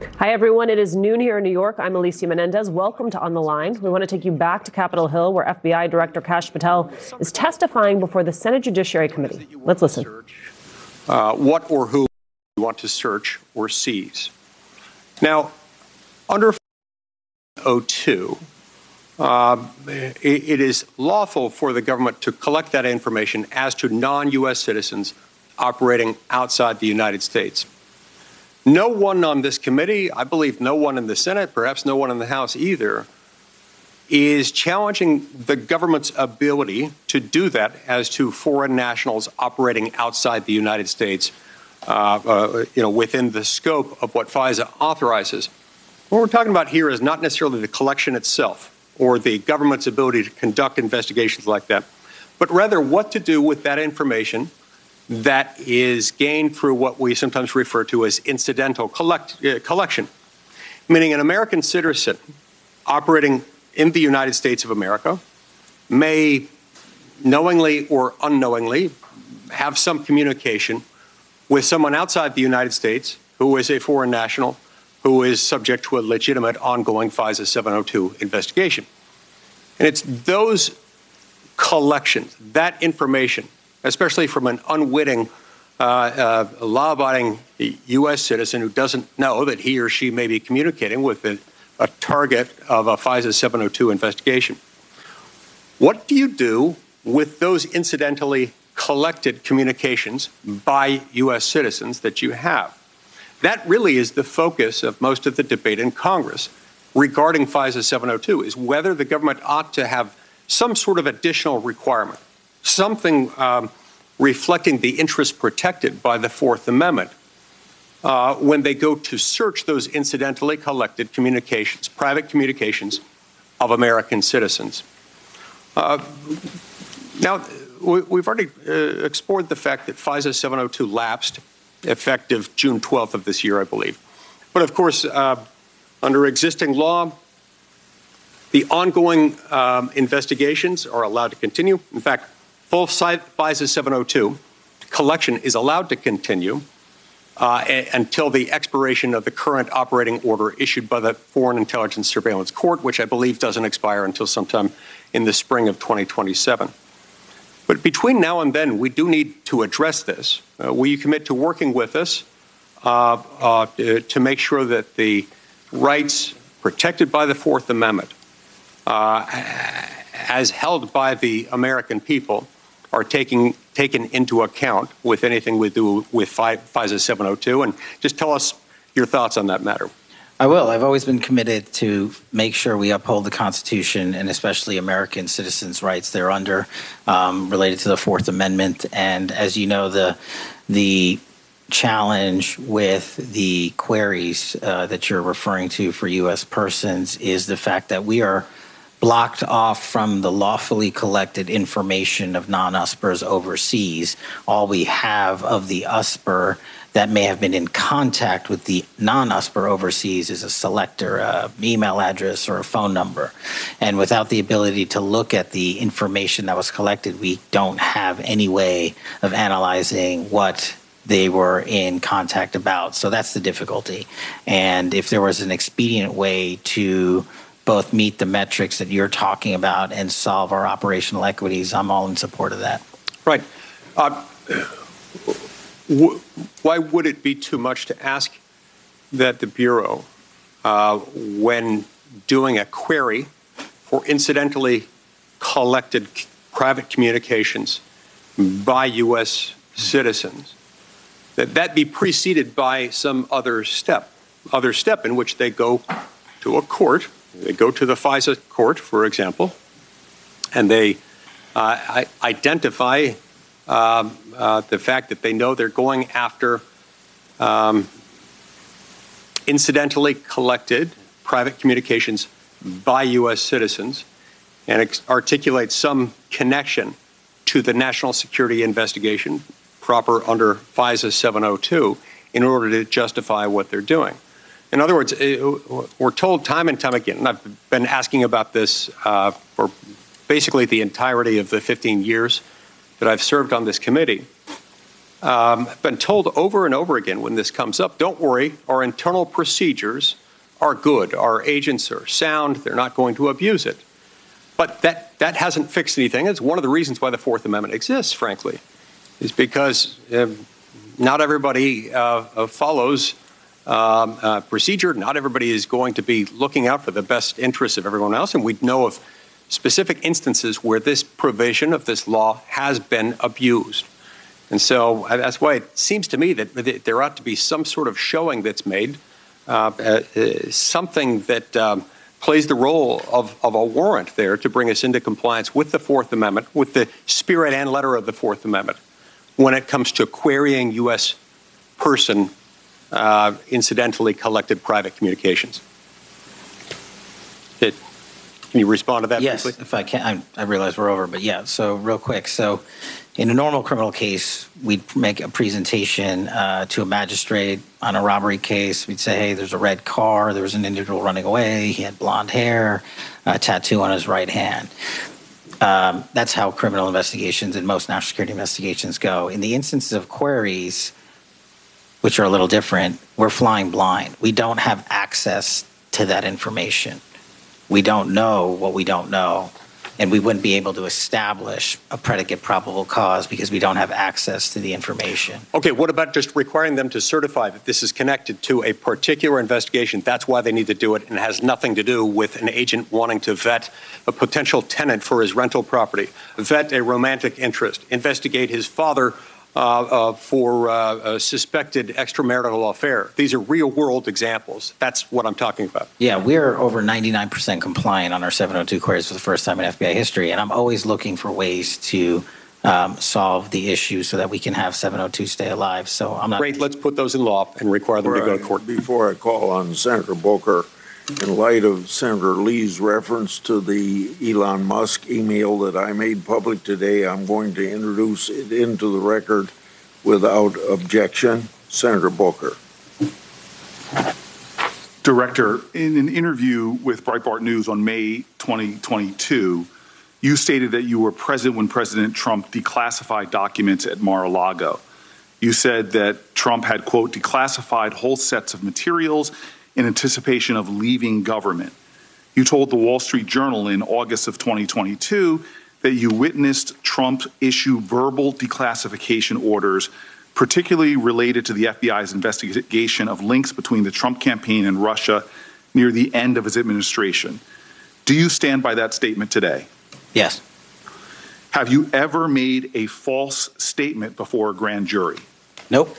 Hi, everyone. It is noon here in New York. I'm Alicia Menendez. Welcome to On the Line. We want to take you back to Capitol Hill, where FBI Director Kash Patel is testifying before the Senate Judiciary Committee. Let's listen. What or who you want to search or seize. Now, under 02, it is lawful for the government to collect that information as to non-U.S. citizens operating outside the United States. No one on this committee, I believe no one in the Senate, perhaps no one in the House either, is challenging the government's ability to do that as to foreign nationals operating outside the United States, within the scope of what FISA authorizes. What we're talking about here is not necessarily the collection itself or the government's ability to conduct investigations like that, but rather what to do with that information that is gained through what we sometimes refer to as incidental collection, meaning an American citizen operating in the United States of America may knowingly or unknowingly have some communication with someone outside the United States who is a foreign national who is subject to a legitimate ongoing FISA 702 investigation. And it's those collections, that information, especially from an unwitting, law-abiding U.S. citizen who doesn't know that he or she may be communicating with a target of a FISA 702 investigation. What do you do with those incidentally collected communications by U.S. citizens that you have? That really is the focus of most of the debate in Congress regarding FISA 702, is whether the government ought to have some sort of additional requirement, something reflecting the interests protected by the Fourth Amendment when they go to search those incidentally collected communications, private communications of American citizens. Now, we've already explored the fact that FISA 702 lapsed effective June 12th of this year, I believe. But of course, under existing law, the ongoing investigations are allowed to continue. In fact, full FISA 702 collection is allowed to continue until the expiration of the current operating order issued by the Foreign Intelligence Surveillance Court, which I believe doesn't expire until sometime in the spring of 2027. But between now and then, we do need to address this. Will you commit to working with us to make sure that the rights protected by the Fourth Amendment, as held by the American people, are taken into account with anything we do with FISA 702? And just tell us your thoughts on that matter. I will. I've always been committed to make sure we uphold the Constitution and especially American citizens' rights thereunder related to the Fourth Amendment. And as you know, the challenge with the queries that you're referring to for U.S. persons is the fact that we are blocked off from the lawfully collected information of non-USPers overseas. All we have of the USPer that may have been in contact with the non-USPer overseas is a selector, an email address, or a phone number. And without the ability to look at the information that was collected, we don't have any way of analyzing what they were in contact about. So that's the difficulty. And if there was an expedient way to both meet the metrics that you're talking about and solve our operational equities, I'm all in support of that. Right. Why would it be too much to ask that the Bureau, when doing a query for incidentally collected private communications by U.S. citizens, that be preceded by some other step in which they go to a court, they go to the FISA court, for example, and they identify the fact that they know they're going after incidentally collected private communications by U.S. citizens and articulate some connection to the national security investigation proper under FISA 702 in order to justify what they're doing. In other words, we're told time and time again, and I've been asking about this for basically the entirety of the 15 years that I've served on this committee, been told over and over again when this comes up, don't worry, our internal procedures are good. Our agents are sound. They're not going to abuse it. But that hasn't fixed anything. It's one of the reasons why the Fourth Amendment exists, frankly, is because not everybody follows procedure. Not everybody is going to be looking out for the best interests of everyone else. And we know of specific instances where this provision of this law has been abused. And so that's why it seems to me that there ought to be some sort of showing that's made, something that plays the role of a warrant there to bring us into compliance with the Fourth Amendment, with the spirit and letter of the Fourth Amendment, when it comes to querying U.S. person incidentally collected private communications. Can you respond to that? Yes, briefly? if I can. I realize we're over, but yeah, so real quick. So in a normal criminal case, we'd make a presentation to a magistrate on a robbery case. We'd say, hey, there's a red car. There was an individual running away. He had blonde hair, a tattoo on his right hand. That's how criminal investigations and most national security investigations go. In the instances of queries, which are a little different, we're flying blind. We don't have access to that information. We don't know what we don't know, and we wouldn't be able to establish a predicate probable cause because we don't have access to the information. Okay, what about just requiring them to certify that this is connected to a particular investigation? That's why they need to do it, and it has nothing to do with an agent wanting to vet a potential tenant for his rental property, vet a romantic interest, investigate his father for a suspected extramarital affair. These are real-world examples. That's what I'm talking about. Yeah, we're over 99% compliant on our 702 queries for the first time in FBI history, and I'm always looking for ways to solve the issue so that we can have 702 stay alive. So I'm not. Great, let's put those in law and require them to go to court. Before I call on Senator Booker, in light of Senator Lee's reference to the Elon Musk email that I made public today, I'm going to introduce it into the record without objection. Senator Booker. Director, in an interview with Breitbart News on May 2022, you stated that you were present when President Trump declassified documents at Mar-a-Lago. You said that Trump had, quote, declassified whole sets of materials in anticipation of leaving government. You told the Wall Street Journal in August of 2022 that you witnessed Trump issue verbal declassification orders, particularly related to the FBI's investigation of links between the Trump campaign and Russia near the end of his administration. Do you stand by that statement today? Yes. Have you ever made a false statement before a grand jury? Nope.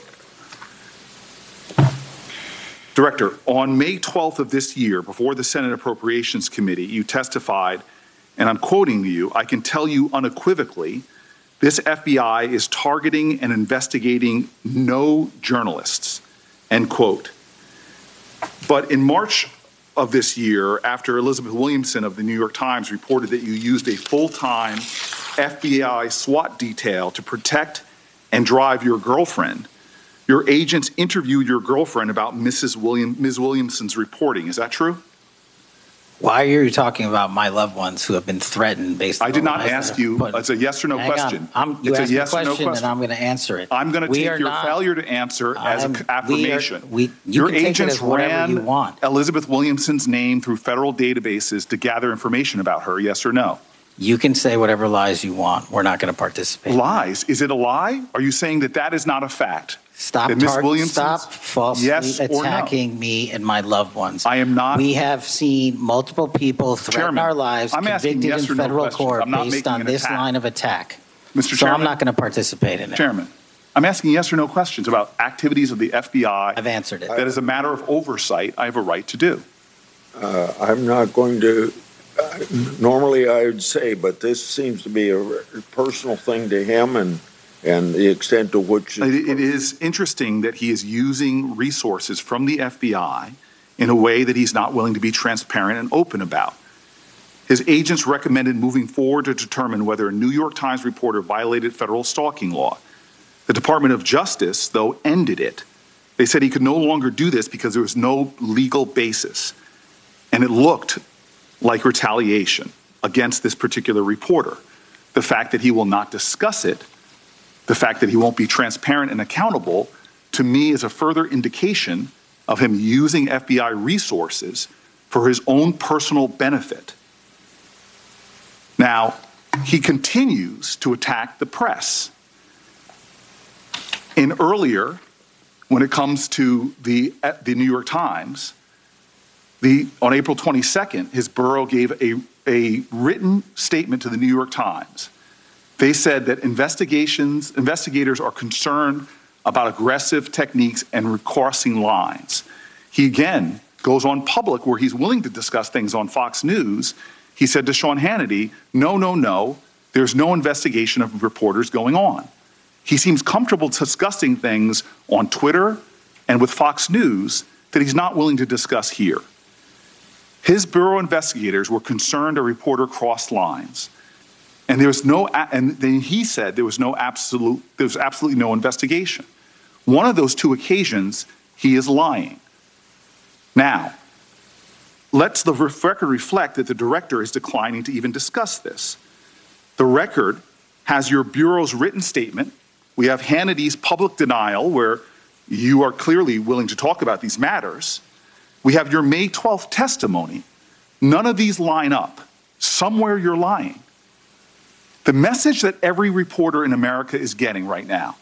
Director, on May 12th of this year, before the Senate Appropriations Committee, you testified, and I'm quoting you, I can tell you unequivocally, this FBI is targeting and investigating no journalists, end quote. But in March of this year, after Elizabeth Williamson of the New York Times reported that you used a full-time FBI SWAT detail to protect and drive your girlfriend, your agents interviewed your girlfriend about Ms. Williamson's reporting. Is that true? Why are you talking about my loved ones who have been threatened based on I did not ask you. It's a yes or no question. You It's a asked yes a or no question, question. and I'm going to answer it. I'm going to take your failure to answer as an affirmation. Your agents ran Elizabeth Williamson's name through federal databases to gather information about her, yes or no? You can say whatever lies you want. We're not going to participate. Lies? Is it a lie? Are you saying that that is not a fact? Stop falsely attacking me and my loved ones. I am not. We have seen multiple people threaten our lives, convicted in federal court based on this line of attack. Mr. Chairman, I'm not going to participate in it. Chairman, I'm asking yes or no questions about activities of the FBI. I've answered it. That is a matter of oversight I have a right to do. I'm not going to. Normally I would say, but this seems to be a personal thing to him, and the extent to which it is interesting that he is using resources from the FBI in a way that he's not willing to be transparent and open about. His agents recommended moving forward to determine whether a New York Times reporter violated federal stalking law. The Department of Justice, though, ended it. They said he could no longer do this because there was no legal basis. And it looked like retaliation against this particular reporter. The fact that he will not discuss it The fact that he won't be transparent and accountable, to me, is a further indication of him using FBI resources for his own personal benefit. Now, he continues to attack the press. And earlier, when it comes to the New York Times, on April 22nd, his borough gave a written statement to the New York Times. They said that investigators are concerned about aggressive techniques and crossing lines. He again goes on public where he's willing to discuss things on Fox News. He said to Sean Hannity, no, there's no investigation of reporters going on. He seems comfortable discussing things on Twitter and with Fox News that he's not willing to discuss here. His bureau investigators were concerned a reporter crossed lines. And then he said there was absolutely no investigation. One of those two occasions, he is lying. Now, let's the record reflect that the director is declining to even discuss this. The record has your bureau's written statement. We have Hannity's public denial, where you are clearly willing to talk about these matters. We have your May 12th testimony. None of these line up. Somewhere you're lying. The message that every reporter in America is getting right now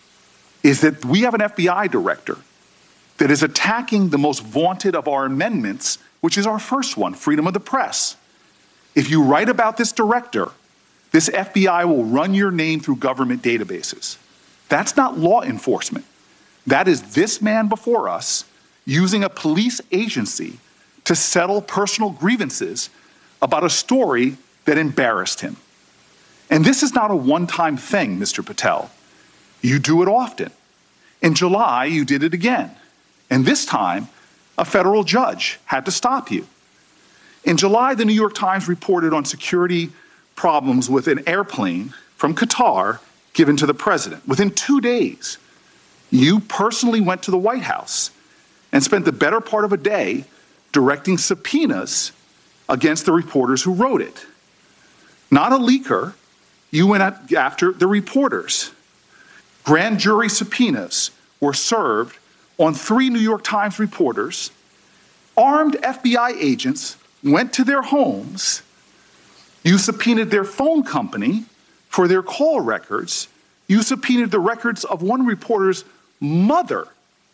is that we have an FBI director that is attacking the most vaunted of our amendments, which is our first one, freedom of the press. If you write about this director, this FBI will run your name through government databases. That's not law enforcement. That is this man before us using a police agency to settle personal grievances about a story that embarrassed him. And this is not a one-time thing, Mr. Patel. You do it often. In July, you did it again. And this time, a federal judge had to stop you. In July, the New York Times reported on security problems with an airplane from Qatar given to the president. Within 2 days, you personally went to the White House and spent the better part of a day directing subpoenas against the reporters who wrote it. Not a leaker. You went after the reporters. Grand jury subpoenas were served on 3 New York Times reporters. Armed FBI agents went to their homes. You subpoenaed their phone company for their call records. You subpoenaed the records of one reporter's mother.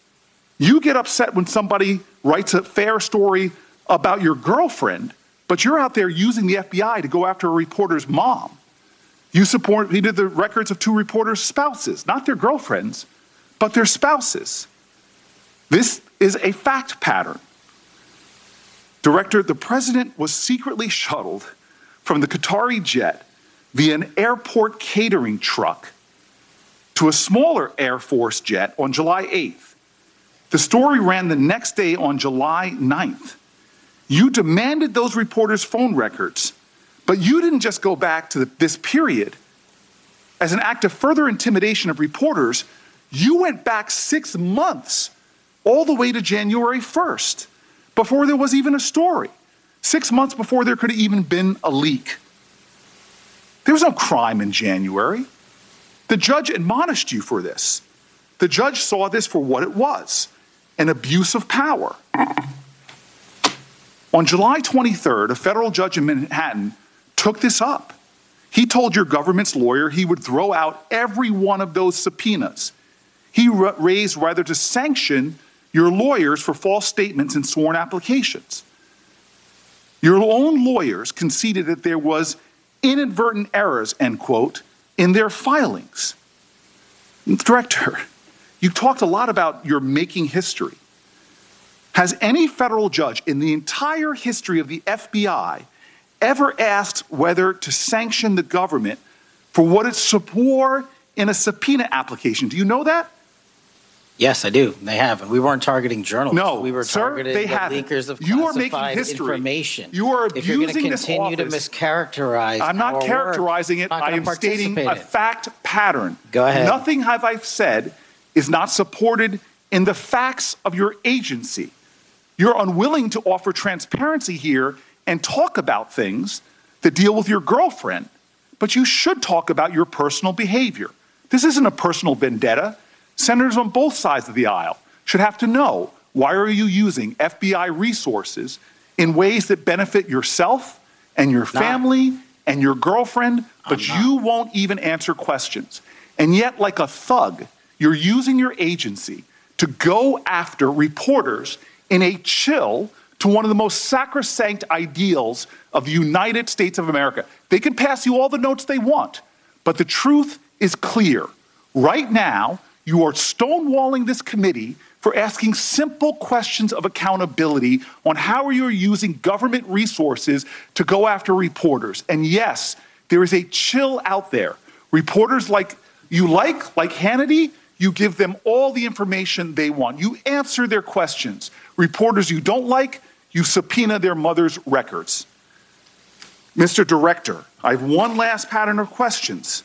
You get upset when somebody writes a fair story about your girlfriend, but you're out there using the FBI to go after a reporter's mom. You subpoenaed the records of 2 reporters' spouses, not their girlfriends, but their spouses. This is a fact pattern. Director, the president was secretly shuttled from the Qatari jet via an airport catering truck to a smaller Air Force jet on July 8th. The story ran the next day on July 9th. You demanded those reporters' phone records, but you didn't just go back to this period. As an act of further intimidation of reporters, you went back 6 months, all the way to January 1st, before there was even a story. 6 months before there could have even been a leak. There was no crime in January. The judge admonished you for this. The judge saw this for what it was, an abuse of power. On July 23rd, a federal judge in Manhattan took this up. He told your government's lawyer he would throw out every one of those subpoenas. He raised whether to sanction your lawyers for false statements in sworn applications. Your own lawyers conceded that there was inadvertent errors, end quote, in their filings. Director, you talked a lot about your making history. Has any federal judge in the entire history of the FBI ever asked whether to sanction the government for what it swore in a subpoena application? Do you know that? Yes, I do. They have. And we weren't targeting journalists. No, we were sir, targeting they the haven't. leakers of You are making classified history. information. You are If you're going to abusing this continue to office. mischaracterize I'm not our characterizing work, it. not I gonna am stating participate a in it. fact pattern. Go ahead. Nothing have I said is not supported in the facts of your agency. You're unwilling to offer transparency here and talk about things that deal with your girlfriend, but you should talk about your personal behavior This isn't a personal vendetta. Senators on both sides of the aisle should have to know, why are you using FBI resources in ways that benefit yourself and your family and your girlfriend, but you won't even answer questions. And yet, like a thug, you're using your agency to go after reporters in a chill to one of the most sacrosanct ideals of the United States of America. They can pass you all the notes they want, but the truth is clear. Right now, you are stonewalling this committee for asking simple questions of accountability on how you're using government resources to go after reporters. And yes, there is a chill out there. Reporters like Hannity, you give them all the information they want. You answer their questions. Reporters you don't like, you subpoena their mother's records. Mr. Director, I have one last pattern of questions.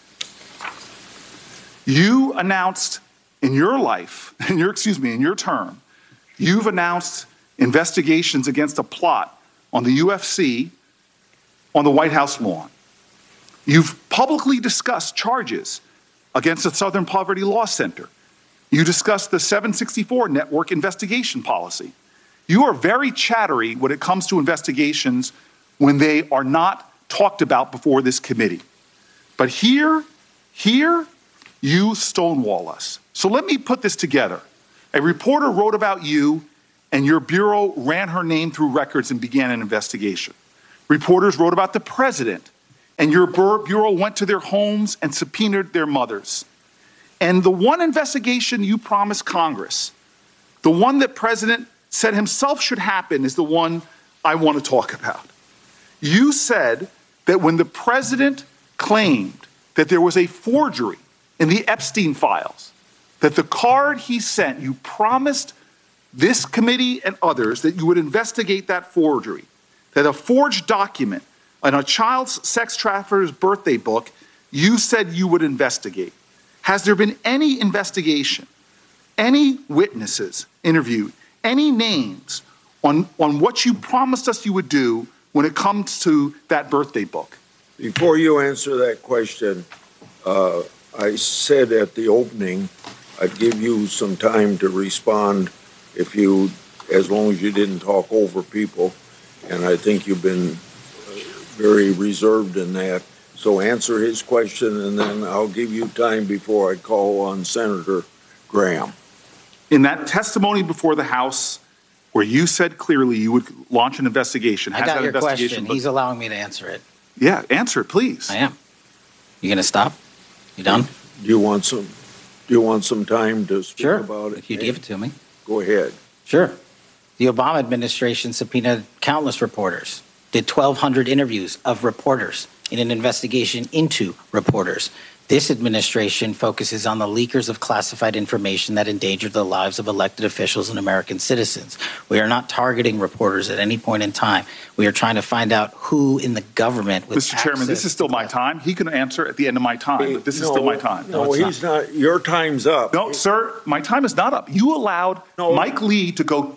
You announced in your life, in your term, you've announced investigations against a plot on the UFC on the White House lawn. You've publicly discussed charges against the Southern Poverty Law Center. You discussed the 764 network investigation policy. You are very chattery when it comes to investigations when they are not talked about before this committee. But here, you stonewall us. So let me put this together. A reporter wrote about you, and your bureau ran her name through records and began an investigation. Reporters wrote about the president, and your bureau went to their homes and subpoenaed their mothers. And the one investigation you promised Congress, the one that President said himself should happen, is the one I want to talk about. You said that when the president claimed that there was a forgery in the Epstein files, that the card he sent, you promised this committee and others that you would investigate that forgery, that a forged document on a child sex trafficker's birthday book, you said you would investigate. Has there been any investigation, any witnesses interviewed, any names on what you promised us you would do when it comes to that birthday book? Before you answer that question, I said at the opening I'd give you some time to respond as long as you didn't talk over people, and I think you've been very reserved in that. So answer his question, and then I'll give you time before I call on Senator Graham. In that testimony before the House, where you said clearly you would launch an investigation, I got your question. He's allowing me to answer it. Yeah, answer it, please. I am. You gonna stop? You done? Do you want some time to speak about it? If you give it to me. Go ahead. Sure. The Obama administration subpoenaed countless reporters, did 1,200 interviews of reporters in an investigation into reporters. This administration focuses on the leakers of classified information that endangered the lives of elected officials and American citizens. We are not targeting reporters at any point in time. We are trying to find out who in the government with Mr. Chairman, this is still my time. He can answer at the end of my time, but this is still my time. No, he's not. Your time's up. No, sir, my time is not up. You allowed Mike Lee to go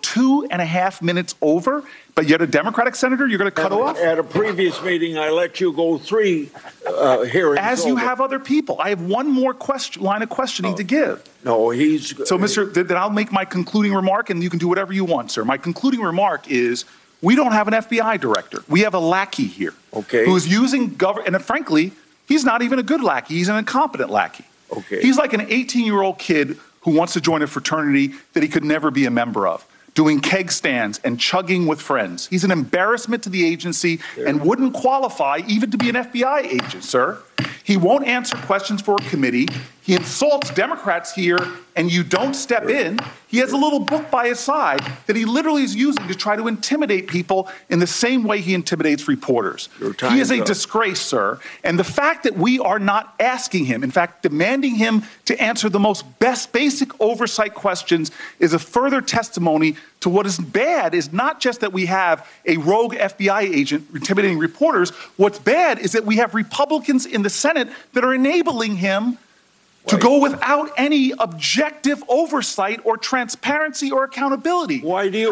2.5 minutes over, but yet a Democratic senator you're going to cut off? At a previous meeting, I let you go 3 hearings As you over. have other people. I have one more line of questioning to give. No, So, then I'll make my concluding remark, and you can do whatever you want, sir. My concluding remark is we don't have an FBI director. We have a lackey here. Okay. Who is using government, and frankly, he's not even a good lackey. He's an incompetent lackey. Okay. He's like an 18-year-old kid who wants to join a fraternity that he could never be a member of, doing keg stands and chugging with friends. He's an embarrassment to the agency and wouldn't qualify even to be an FBI agent, sir. He won't answer questions for a committee. He insults Democrats here, and you don't step in. He has a little book by his side that he literally is using to try to intimidate people in the same way he intimidates reporters. He is a disgrace, sir. And the fact that we are not asking him, in fact, demanding him to answer the most basic oversight questions is a further testimony to what is bad is not just that we have a rogue FBI agent intimidating reporters. What's bad is that we have Republicans in the Senate that are enabling him to go without any objective oversight or transparency or accountability. Why do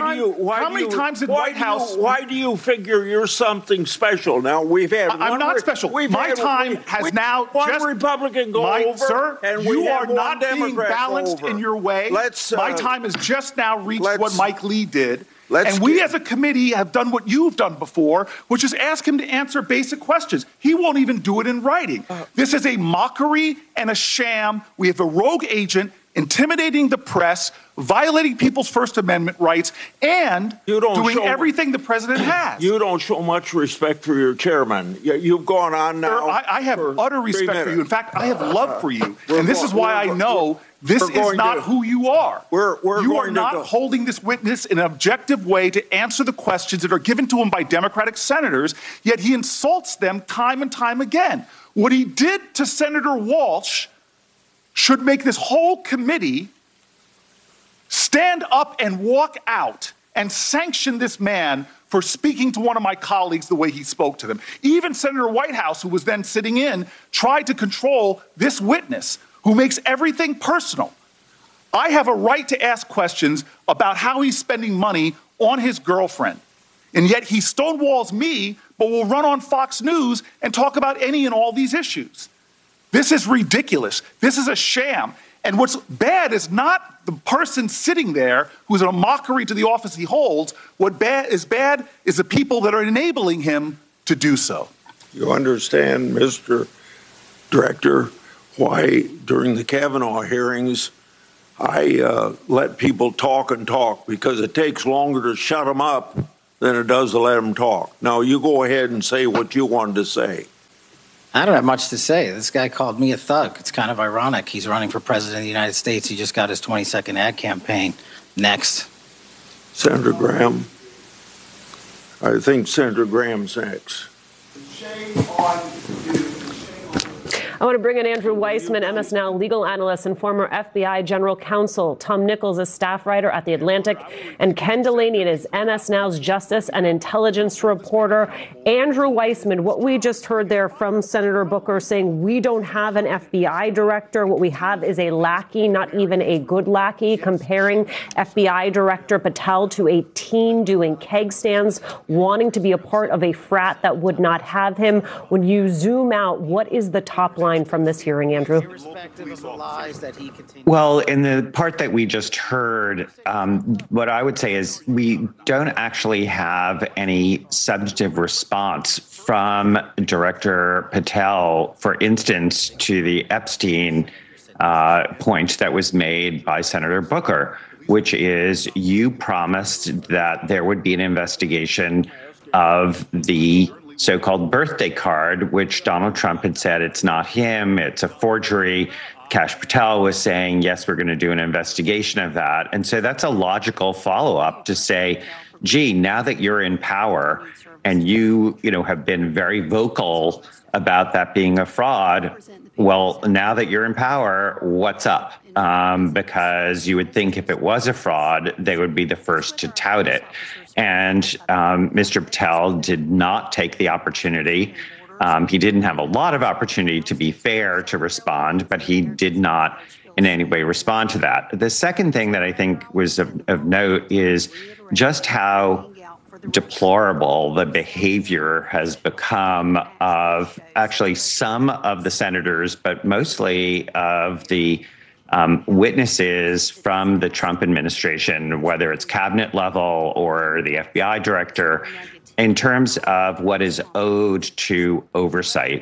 you figure you're something special? Now we've had I'm not special. My time has now one Republican go over, sir, and you we are have not one being Democrat balanced over. in your way. My time has just now reached what Mike Lee did. And we as a committee have done what you've done before, which is ask him to answer basic questions. He won't even do it in writing. This is a mockery and a sham. We have a rogue agent intimidating the press, violating people's First Amendment rights, and doing everything the president has. You don't show much respect for your chairman. You've gone on now. Sir, I have utter respect for you. In fact, I have love for you. And this is why I know this is not who you are. You are not holding this witness in an objective way to answer the questions that are given to him by Democratic senators, yet he insults them time and time again. What he did to Senator Walsh should make this whole committee stand up and walk out and sanction this man for speaking to one of my colleagues the way he spoke to them. Even Senator Whitehouse, who was then sitting in, tried to control this witness who makes everything personal. I have a right to ask questions about how he's spending money on his girlfriend. And yet he stonewalls me, but will run on Fox News and talk about any and all these issues. This is ridiculous. This is a sham. And what's bad is not the person sitting there who's a mockery to the office he holds. What bad is the people that are enabling him to do so. You understand, Mr. Director, why during the Kavanaugh hearings I let people talk and talk, because it takes longer to shut them up than it does to let them talk. Now, you go ahead and say what you wanted to say. I don't have much to say. This guy called me a thug. It's kind of ironic. He's running for president of the United States. He just got his 22nd ad campaign. Next. Senator Graham. I think Senator Graham's next. I want to bring in Andrew Weissmann, MS Now legal analyst and former FBI general counsel. Tom Nichols is staff writer at The Atlantic, and Ken Delaney is MS Now's justice and intelligence reporter. Andrew Weissmann, what we just heard there from Senator Booker saying we don't have an FBI director. What we have is a lackey, not even a good lackey, comparing FBI Director Patel to a teen doing keg stands, wanting to be a part of a frat that would not have him. When you zoom out, what is the top line from this hearing, Andrew? Well, in the part that we just heard, what I would say is we don't actually have any substantive response from Director Patel, for instance, to the Epstein point that was made by Senator Booker, which is you promised that there would be an investigation of the so-called birthday card, which Donald Trump had said it's not him, it's a forgery. Kash Patel was saying, yes, we're going to do an investigation of that. And so that's a logical follow-up to say, gee, now that you're in power and you have been very vocal about that being a fraud, well, now that you're in power, what's up? Because you would think if it was a fraud, they would be the first to tout it. And Mr. Patel did not take the opportunity. He didn't have a lot of opportunity, to be fair, to respond, but he did not in any way respond to that. The second thing that I think was of note is just how deplorable the behavior has become of actually some of the senators, but mostly of the witnesses from the Trump administration, whether it's cabinet level or the FBI director, in terms of what is owed to oversight.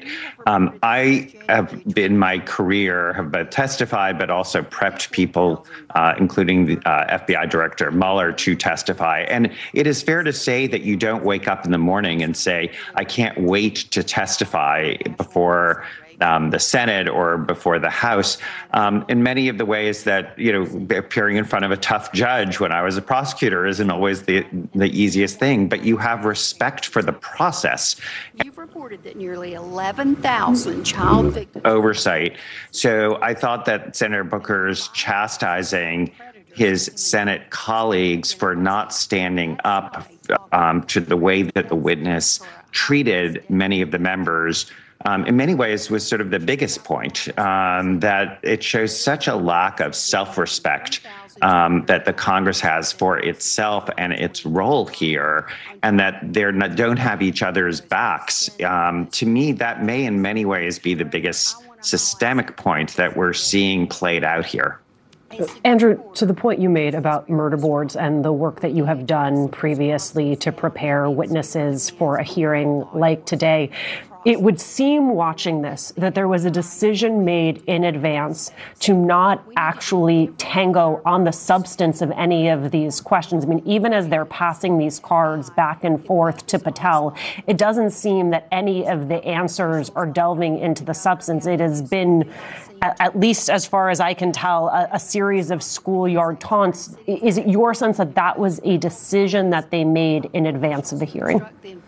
I have been my career, have both testified, but also prepped people, including the FBI Director Mueller, to testify. And it is fair to say that you don't wake up in the morning and say, I can't wait to testify before the Senate or before the House, in many of the ways that, appearing in front of a tough judge when I was a prosecutor isn't always the easiest thing, but you have respect for the process. You've reported that nearly 11,000 child victims. Oversight. So I thought that Senator Booker's chastising his Senate colleagues for not standing up to the way that the witness treated many of the members in many ways was sort of the biggest point, that it shows such a lack of self-respect that the Congress has for itself and its role here, and that they don't have each other's backs. To me, that may in many ways be the biggest systemic point that we're seeing played out here. Andrew, to the point you made about murder boards and the work that you have done previously to prepare witnesses for a hearing like today, it would seem watching this that there was a decision made in advance to not actually tango on the substance of any of these questions. I mean, even as they're passing these cards back and forth to Patel, it doesn't seem that any of the answers are delving into the substance. It has been, at least as far as I can tell, a series of schoolyard taunts. Is it your sense that that was a decision that they made in advance of the hearing?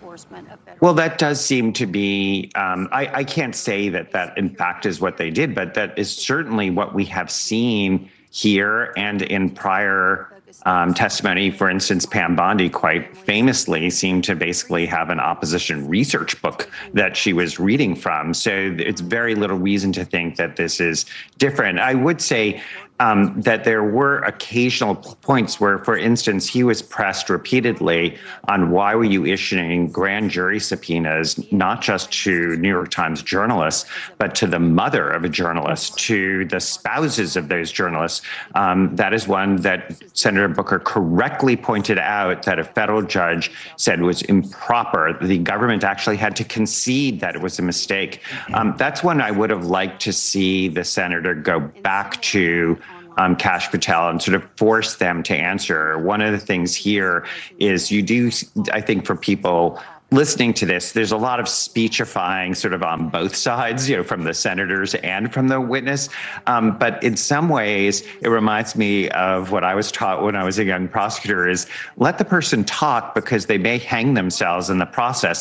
Well, that does seem to be, I can't say that in fact is what they did, but that is certainly what we have seen here and in prior testimony. For instance, Pam Bondi quite famously seemed to basically have an opposition research book that she was reading from. So it's very little reason to think that this is different. I would say that there were occasional points where, for instance, he was pressed repeatedly on why were you issuing grand jury subpoenas, not just to New York Times journalists, but to the mother of a journalist, to the spouses of those journalists. That is one that Senator Booker correctly pointed out that a federal judge said was improper. The government actually had to concede that it was a mistake. That's one I would have liked to see the senator go back to Kash Patel and sort of force them to answer. One of the things here is you do, I think for people listening to this, there's a lot of speechifying sort of on both sides, from the senators and from the witness. But in some ways, it reminds me of what I was taught when I was a young prosecutor is let the person talk because they may hang themselves in the process.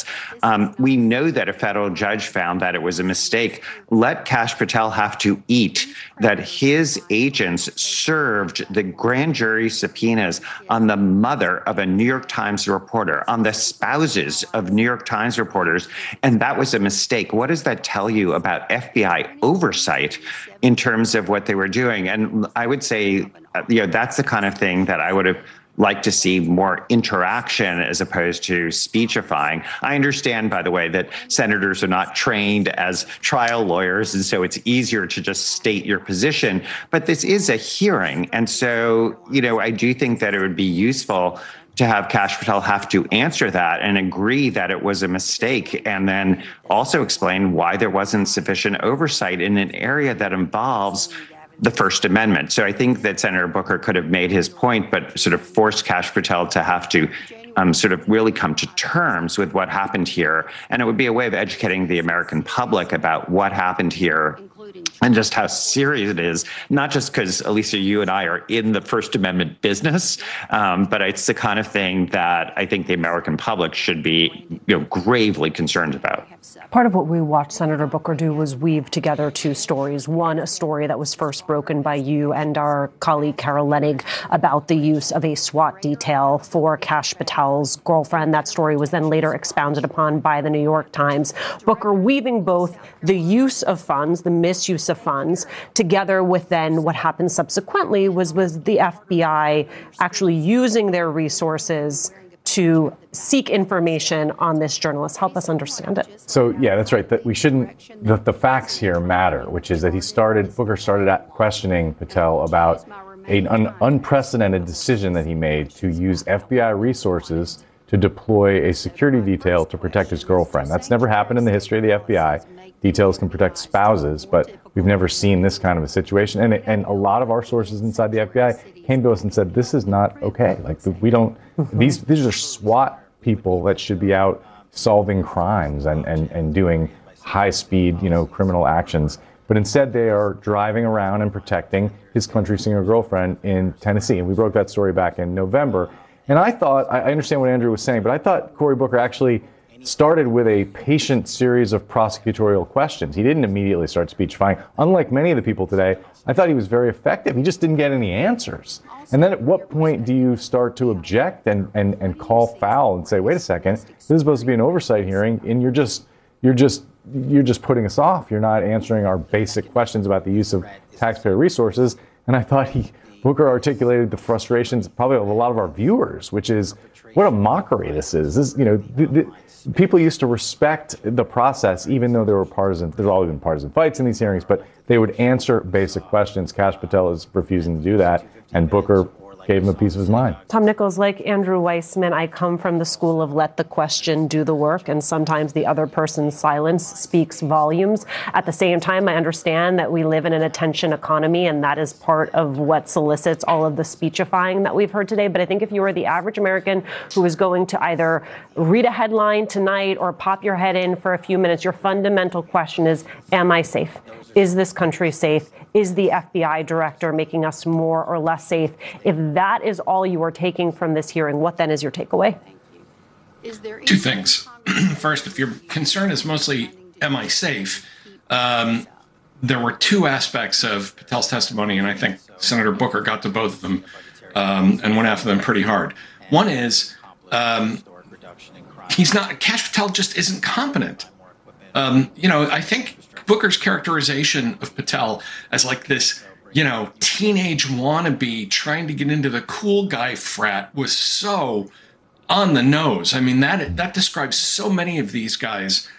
We know that a federal judge found that it was a mistake. Let Kash Patel have to eat that his agents served the grand jury subpoenas on the mother of a New York Times reporter, on the spouses of New York Times reporters, and that was a mistake. What does that tell you about FBI oversight in terms of what they were doing? And I would say, that's the kind of thing that I would have liked to see more interaction as opposed to speechifying. I understand, by the way, that senators are not trained as trial lawyers, and so it's easier to just state your position. But this is a hearing. And so, I do think that it would be useful to have Kash Patel have to answer that and agree that it was a mistake, and then also explain why there wasn't sufficient oversight in an area that involves the First Amendment. So I think that Senator Booker could have made his point, but sort of forced Kash Patel to have to sort of really come to terms with what happened here. And it would be a way of educating the American public about what happened here and just how serious it is, not just because, Alicia, you and I are in the First Amendment business, but it's the kind of thing that I think the American public should be gravely concerned about. Part of what we watched Senator Booker do was weave together two stories. One, a story that was first broken by you and our colleague Carol Leonnig about the use of a SWAT detail for Kash Patel's girlfriend. That story was then later expounded upon by the New York Times. Booker weaving both the use of funds, the misuse of funds, together with then what happened subsequently was the FBI actually using their resources to seek information on this journalist. Help us understand it. So, yeah, that's right. That we shouldn't, the facts here matter, which is that Booker started questioning Patel about an unprecedented decision that he made to use FBI resources to deploy a security detail to protect his girlfriend. That's never happened in the history of the FBI. Details can protect spouses, but we've never seen this kind of a situation. And a lot of our sources inside the FBI came to us and said, this is not okay. Like, we don't, these are SWAT people that should be out solving crimes and doing high speed, criminal actions. But instead they are driving around and protecting his country singer girlfriend in Tennessee. And we broke that story back in November. And I thought, I understand what Andrew was saying, but I thought Cory Booker actually started with a patient series of prosecutorial questions. He didn't immediately start speechifying. Unlike many of the people today, I thought he was very effective. He just didn't get any answers. And then at what point do you start to object and call foul and say, wait a second, this is supposed to be an oversight hearing, and you're just you're just putting us off. You're not answering our basic questions about the use of taxpayer resources. And I thought Booker articulated the frustrations probably of a lot of our viewers, which is what a mockery this is. People used to respect the process, even though there's always been partisan fights in these hearings, but they would answer basic questions. Kash Patel is refusing to do that, and Booker gave him a piece of his mind. Tom Nichols, like Andrew Weissman, I come from the school of let the question do the work, and sometimes the other person's silence speaks volumes. At the same time, I understand that we live in an attention economy, and that is part of what solicits all of the speechifying that we've heard today. But I think if you were the average American who is going to either read a headline tonight or pop your head in for a few minutes, your fundamental question is, am I safe? Is this country safe? Is the FBI director making us more or less safe? If that is all you are taking from this hearing, what then is your takeaway? Two things. First, if your concern is mostly, am I safe? There were two aspects of Patel's testimony, and I think Senator Booker got to both of them and went after them pretty hard. One is Kash Patel just isn't competent. I think Booker's characterization of Patel as like this, teenage wannabe trying to get into the cool guy frat was so on the nose. I mean, that describes so many of these guys,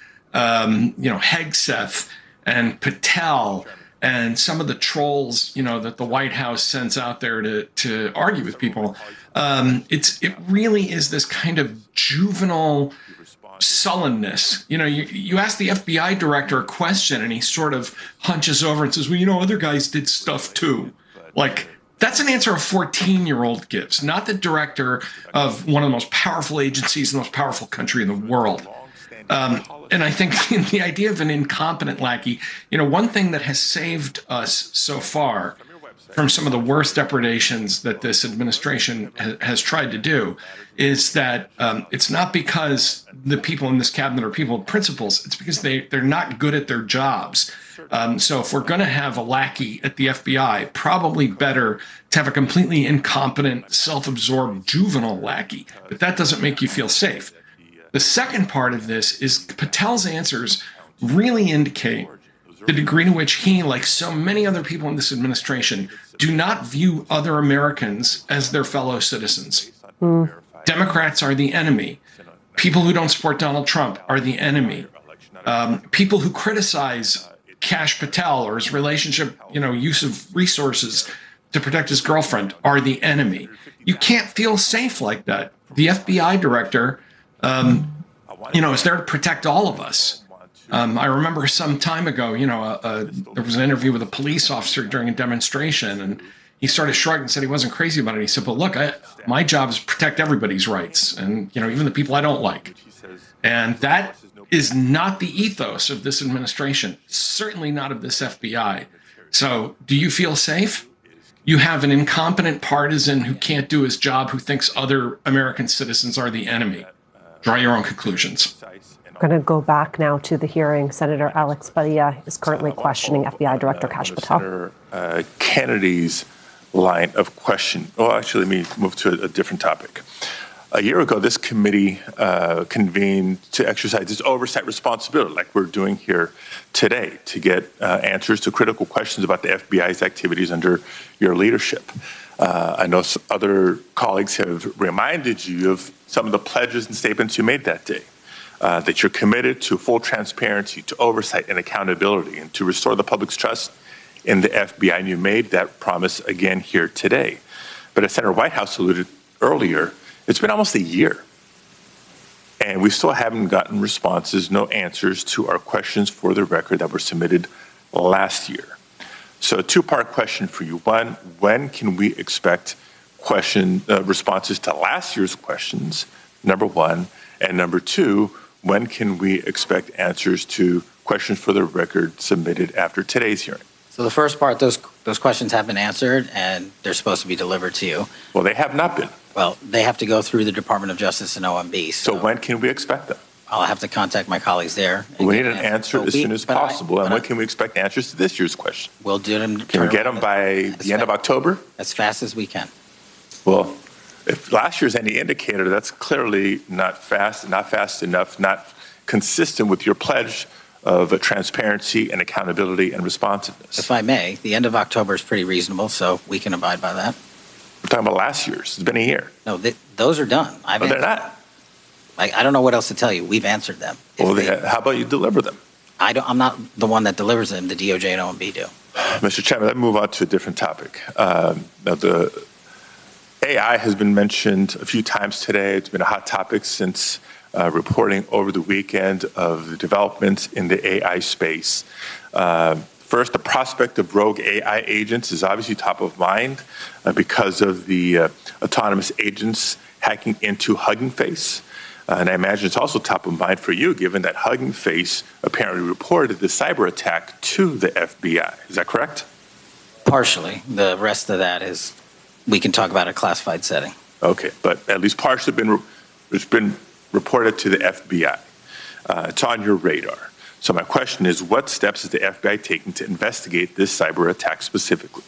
Hegseth and Patel and some of the trolls, that the White House sends out there to argue with people. It really is this kind of juvenile sullenness. You ask the FBI director a question and he sort of hunches over and says, well, other guys did stuff too. Like, that's an answer a 14-year-old gives, not the director of one of the most powerful agencies, the most powerful country in the world. And I think the idea of an incompetent lackey, one thing that has saved us so far from some of the worst depredations that this administration has tried to do is that it's not because the people in this cabinet are people of principles. It's because they're not good at their jobs. So if we're going to have a lackey at the FBI, probably better to have a completely incompetent, self-absorbed juvenile lackey. But that doesn't make you feel safe. The second part of this is Patel's answers really indicate the degree to which he, like so many other people in this administration, do not view other Americans as their fellow citizens. Democrats are the enemy. People who don't support Donald Trump are the enemy. People who criticize Kash Patel or his relationship, use of resources to protect his girlfriend are the enemy. You can't feel safe like that. The FBI director, is there to protect all of us. I remember some time ago, there was an interview with a police officer during a demonstration, and he started shrugging and said he wasn't crazy about it. He said, but look, my job is to protect everybody's rights, and, even the people I don't like. And that is not the ethos of this administration, certainly not of this FBI. So do you feel safe? You have an incompetent partisan who can't do his job, who thinks other American citizens are the enemy. Draw your own conclusions. I'm going to go back now to the hearing. Senator Alex Padilla is currently questioning FBI Director Kash Patel. Senator Kennedy's line of question. Oh, actually, let me move to a different topic. A year ago, this committee convened to exercise its oversight responsibility, like we're doing here today, to get answers to critical questions about the FBI's activities under your leadership. I know other colleagues have reminded you of some of the pledges and statements you made that day. That you're committed to full transparency, to oversight and accountability, and to restore the public's trust in the FBI. And you made that promise again here today. But as Senator Whitehouse alluded earlier, it's been almost a year. And we still haven't gotten responses, no answers to our questions for the record that were submitted last year. So a two-part question for you. One, when can we expect responses to last year's questions, number one? And number two, when can we expect answers to questions for the record submitted after today's hearing? So the first part, those questions have been answered, and they're supposed to be delivered to you. Well, they have not been. Well, they have to go through the Department of Justice and OMB. So when can we expect them? I'll have to contact my colleagues there. We need an answer as soon as possible. And when can we expect answers to this year's question? We'll do them. Can we get them by the end of October? As fast as we can. Well, if last year's any indicator, that's clearly not fast enough, not consistent with your pledge of transparency and accountability and responsiveness. If I may, the end of October is pretty reasonable, so we can abide by that. We're talking about last year's. It's been a year. No, those are done. No, they're not. I don't know what else to tell you. We've answered them. Well, how about you deliver them? I'm not the one that delivers them. The DOJ and OMB do. Mr. Chairman, let's move on to a different topic. Now, the AI has been mentioned a few times today. It's been a hot topic since reporting over the weekend of the developments in the AI space. First, the prospect of rogue AI agents is obviously top of mind because of the autonomous agents hacking into Hugging Face. And I imagine it's also top of mind for you, given that Hugging Face apparently reported the cyber attack to the FBI. Is that correct? Partially. The rest of that is, we can talk about a classified setting. Okay, but at least partially it's been reported to the FBI. It's on your radar. So my question is, what steps is the FBI taking to investigate this cyber attack specifically?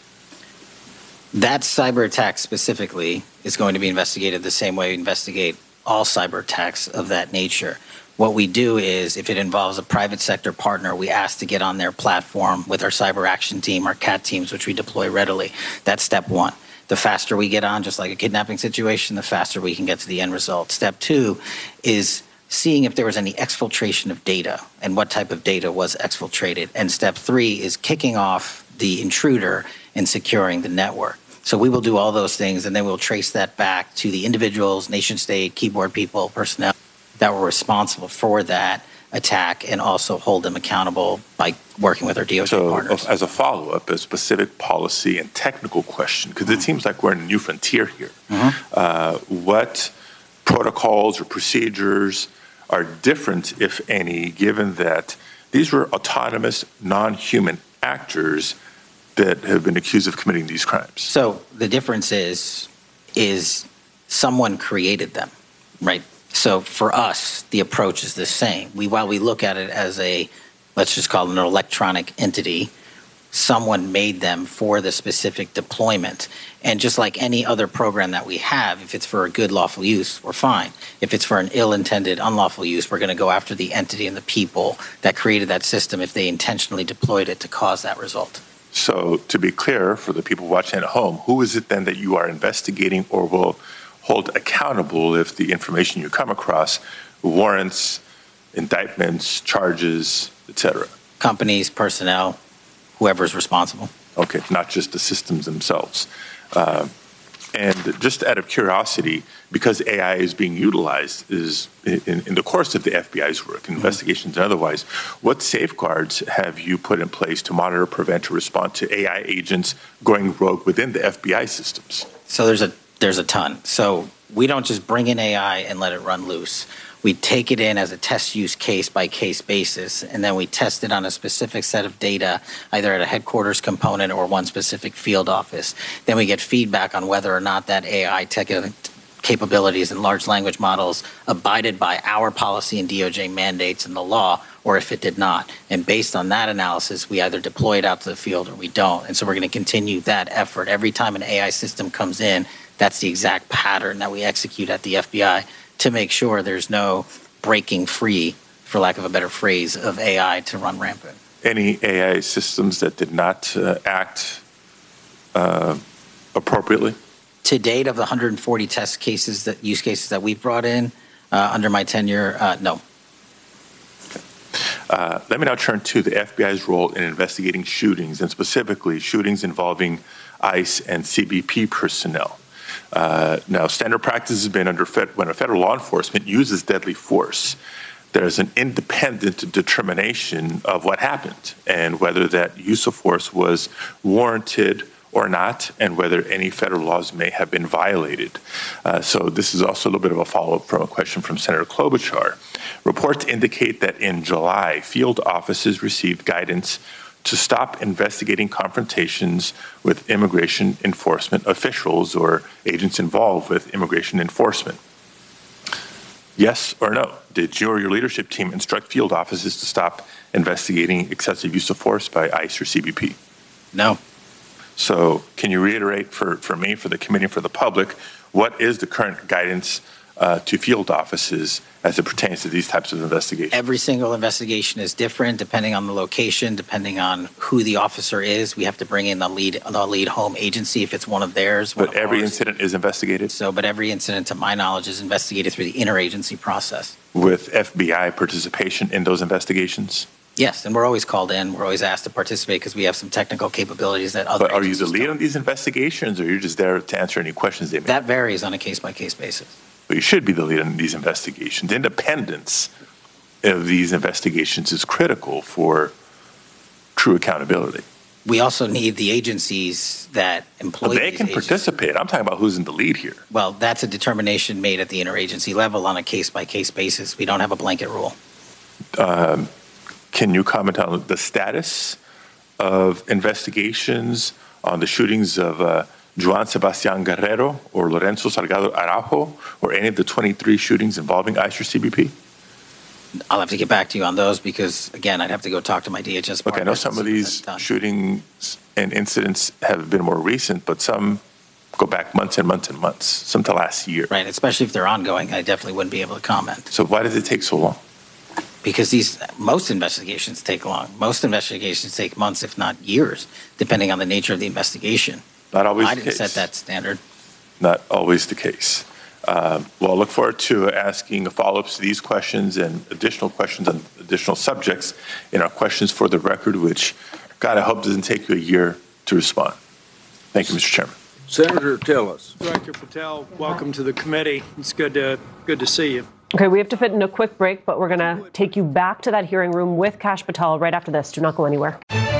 That cyber attack specifically is going to be investigated the same way we investigate all cyber attacks of that nature. What we do is, if it involves a private sector partner, we ask to get on their platform with our cyber action team, our CAT teams, which we deploy readily. That's step one. The faster we get on, just like a kidnapping situation, the faster we can get to the end result. Step two is seeing if there was any exfiltration of data and what type of data was exfiltrated. And step three is kicking off the intruder and securing the network. So we will do all those things, and then we'll trace that back to the individuals, nation state, keyboard people, personnel that were responsible for that attack, and also hold them accountable by working with our DOJ partners. So as a follow-up, a specific policy and technical question, because it seems like we're in a new frontier here. What protocols or procedures are different, if any, given that these were autonomous, non-human actors that have been accused of committing these crimes? So the difference is someone created them, right? So for us, the approach is the same. While we look at it as let's just call it an electronic entity, someone made them for the specific deployment. And just like any other program that we have, if it's for a good lawful use, we're fine. If it's for an ill-intended unlawful use, we're going to go after the entity and the people that created that system if they intentionally deployed it to cause that result. So to be clear, for the people watching at home, who is it then that you are investigating or will hold accountable if the information you come across warrants indictments, charges, et cetera? Companies, personnel, whoever's responsible. Okay, not just the systems themselves. And just out of curiosity, because AI is being utilized in the course of the FBI's work, investigations and otherwise, what safeguards have you put in place to monitor, prevent, or respond to AI agents going rogue within the FBI systems? So there's a ton. So we don't just bring in AI and let it run loose. We take it in as a test use case by case basis, and then we test it on a specific set of data, either at a headquarters component or one specific field office. Then we get feedback on whether or not that AI tech capabilities and large language models abided by our policy and DOJ mandates and the law, or if it did not. And based on that analysis, we either deploy it out to the field or we don't. And so we're going to continue that effort. Every time an AI system comes in, that's the exact pattern that we execute at the FBI to make sure there's no breaking free, for lack of a better phrase, of AI to run rampant. Any AI systems that did not act appropriately? To date, of the 140 test cases, use cases that we've brought in under my tenure, no. Let me now turn to the FBI's role in investigating shootings, and specifically shootings involving ICE and CBP personnel. Now, standard practice has been when a federal law enforcement uses deadly force, there's an independent determination of what happened and whether that use of force was warranted or not, and whether any federal laws may have been violated. So this is also a little bit of a follow-up from a question from Senator Klobuchar. Reports indicate that in July, field offices received guidance to stop investigating confrontations with immigration enforcement officials or agents involved with immigration enforcement. Yes or no? Did you or your leadership team instruct field offices to stop investigating excessive use of force by ICE or CBP? No. So can you reiterate for me, for the committee, for the public, what is the current guidance to field offices as it pertains to these types of investigations? Every single investigation is different depending on the location, depending on who the officer is. We have to bring in the lead home agency if it's one of theirs. But every incident is investigated? But every incident, to my knowledge, is investigated through the interagency process. With FBI participation in those investigations? Yes, and we're always called in. We're always asked to participate because we have some technical capabilities that other. But are you the agencies lead don't. on these investigations, or you're just there to answer any questions they may? That varies on a case-by-case basis. But you should be the lead on these investigations. Independence of these investigations is critical for true accountability. We also need the agencies that employ. Well, they these can agencies. participate. I'm talking about who's in the lead here. Well, that's a determination made at the interagency level on a case-by-case basis. We don't have a blanket rule. Can you comment on the status of investigations on the shootings of Juan Sebastián Guerrero or Lorenzo Salgado Araujo, or any of the 23 shootings involving ICE or CBP? I'll have to get back to you on those because, again, I'd have to go talk to my DHS. Okay, I know some of these shootings and incidents have been more recent, but some go back months and months and months, some to last year. Right, especially if they're ongoing, I definitely wouldn't be able to comment. So why does it take so long? Because most investigations take long. Most investigations take months, if not years, depending on the nature of the investigation. Not always I the didn't case. set that standard. Not always the case. Well, I look forward to asking follow-ups to these questions and additional questions on additional subjects in our questions for the record, which, God, I hope doesn't take you a year to respond. Thank you, Mr. Chairman. Senator Tillis. Director Patel, welcome to the committee. It's good to see you. Okay, we have to fit in a quick break, but we're going to take you back to that hearing room with Kash Patel right after this. Do not go anywhere.